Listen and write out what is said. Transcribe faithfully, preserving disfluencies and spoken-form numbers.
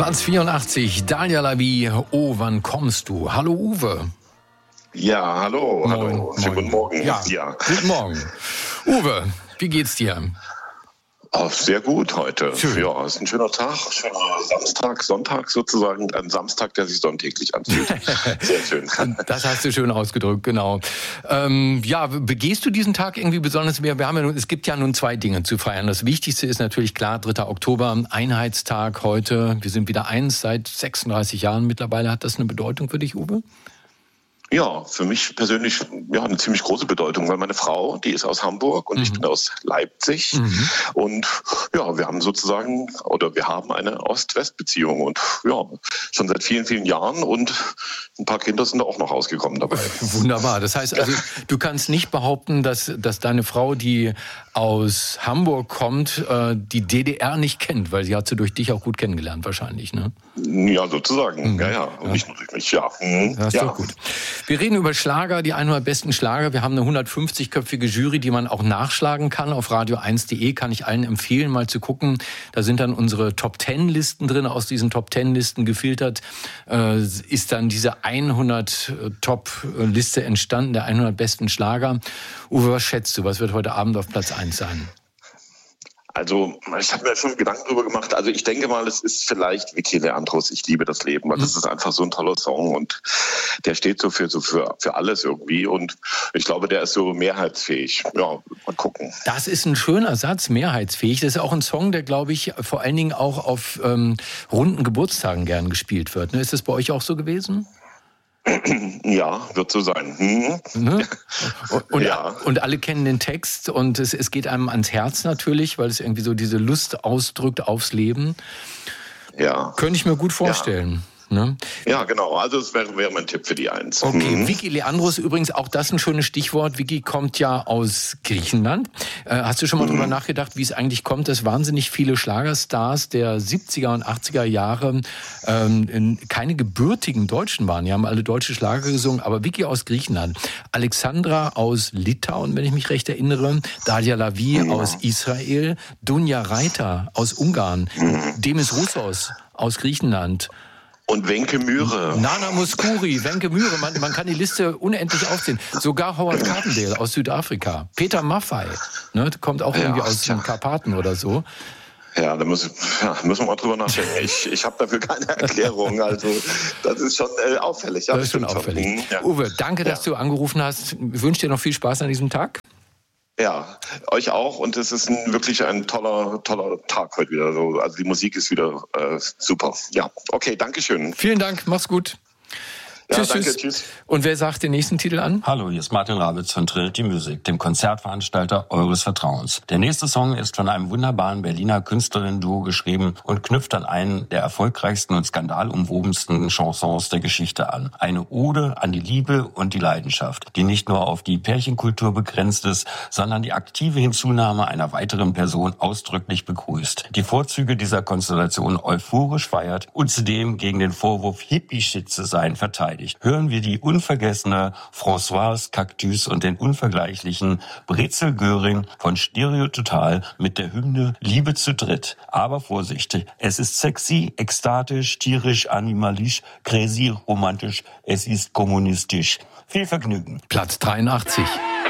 Platz vierundachtzig, Dalia Lavi, oh, wann kommst du? Hallo Uwe. Ja, hallo, Moin, hallo. Schönen guten Morgen. Ja, ja, guten Morgen. Uwe, wie geht's dir? Oh, sehr gut heute. Schön. Ja, ist ein schöner Tag, schöner Samstag, Sonntag sozusagen, ein Samstag, der sich sonntäglich anfühlt. Sehr schön. Das hast du schön ausgedrückt, genau. Ähm, ja, begehst du diesen Tag irgendwie besonders? Wir, wir haben ja nun, es gibt ja nun zwei Dinge zu feiern. Das Wichtigste ist natürlich klar, dritter Oktober, Einheitstag heute. Wir sind wieder eins seit sechsunddreißig Jahren mittlerweile. Hat das eine Bedeutung für dich, Uwe? Ja, für mich persönlich ja eine ziemlich große Bedeutung, weil meine Frau, die ist aus Hamburg und mhm. ich bin aus Leipzig mhm. und ja, wir haben sozusagen oder wir haben eine Ost-West-Beziehung und ja, schon seit vielen, vielen Jahren und ein paar Kinder sind da auch noch rausgekommen dabei. Wunderbar. Das heißt also, du kannst nicht behaupten, dass, dass deine Frau, die aus Hamburg kommt, die D D R nicht kennt, weil sie hat sie durch dich auch gut kennengelernt wahrscheinlich, ne? Ja, sozusagen. Mhm. Ja, ja. Und ja. nicht nur durch mich, ja. Mhm. Das ist ja. doch gut. Wir reden über Schlager, die hundert besten Schlager. Wir haben eine hundertfünfzigköpfige Jury, die man auch nachschlagen kann. Auf radio eins punkt de kann ich allen empfehlen, mal zu gucken. Da sind dann unsere Top Ten Listen drin. Aus diesen Top Ten Listen gefiltert äh, ist dann diese hundert Top Liste entstanden, der hundert besten Schlager. Uwe, was schätzt du? Was wird heute Abend auf Platz eins sein? Also, ich habe mir schon Gedanken darüber gemacht. Also, ich denke mal, es ist vielleicht Vicky Leandros, Ich liebe das Leben. Weil das ist einfach so ein toller Song und der steht so für, so für, für alles irgendwie. Und ich glaube, der ist so mehrheitsfähig. Ja, mal gucken. Das ist ein schöner Satz, mehrheitsfähig. Das ist auch ein Song, der, glaube ich, vor allen Dingen auch auf ähm, runden Geburtstagen gern gespielt wird. Ne? Ist das bei euch auch so gewesen? Ja, wird so sein. Hm. Ne? Und, ja. und alle kennen den Text und es, es geht einem ans Herz natürlich, weil es irgendwie so diese Lust ausdrückt aufs Leben. Ja. Könnte ich mir gut vorstellen. Ja. Ne? Ja, genau. Also das wäre, wäre mein Tipp für die Eins. Okay, mhm. Vicky Leandros übrigens, auch das ein schönes Stichwort. Vicky kommt ja aus Griechenland. Äh, hast du schon mal mhm. drüber nachgedacht, wie es eigentlich kommt, dass wahnsinnig viele Schlagerstars der siebziger und achtziger Jahre ähm, keine gebürtigen Deutschen waren? Die haben alle deutsche Schlager gesungen, aber Vicky aus Griechenland, Alexandra aus Litauen, wenn ich mich recht erinnere, Dalia Lavi mhm. aus Israel, Dunja Reiter aus Ungarn, mhm. Demis Roussos aus Griechenland, und Wenke Mühre. Nana Mouskouri, Wenke Mühre, man, man kann die Liste unendlich aufzählen. Sogar Howard Carpendale aus Südafrika. Peter Maffay, ne, kommt auch irgendwie ja, aus den Karpaten oder so. Ja, da müssen, ja, müssen wir mal drüber nachdenken. Ich, ich habe dafür keine Erklärung. Also das ist schon äh, auffällig. Ja, das ist schon auffällig. Schon. Ja. Uwe, danke, dass ja. du angerufen hast. Ich wünsche dir noch viel Spaß an diesem Tag. Ja, euch auch und es ist ein, wirklich ein toller, toller Tag heute wieder. Also die Musik ist wieder äh, super. Ja, okay, danke schön. Vielen Dank, mach's gut. Ja, tschüss, danke, tschüss. tschüss. Und wer sagt den nächsten Titel an? Hallo, hier ist Martin Rawitz von Trinity Music, dem Konzertveranstalter eures Vertrauens. Der nächste Song ist von einem wunderbaren Berliner Künstlerinnen-Duo geschrieben und knüpft an einen der erfolgreichsten und skandalumwobensten Chansons der Geschichte an. Eine Ode an die Liebe und die Leidenschaft, die nicht nur auf die Pärchenkultur begrenzt ist, sondern die aktive Hinzunahme einer weiteren Person ausdrücklich begrüßt. Die Vorzüge dieser Konstellation euphorisch feiert und zudem gegen den Vorwurf, Hippie-Shit zu sein, verteidigt. Hören wir die unvergessene Françoise Cactus und den unvergleichlichen Brezel Göring von Stereo Total mit der Hymne Liebe zu dritt. Aber Vorsicht, es ist sexy, ekstatisch, tierisch, animalisch, crazy, romantisch, es ist kommunistisch. Viel Vergnügen. Platz dreiundachtzig.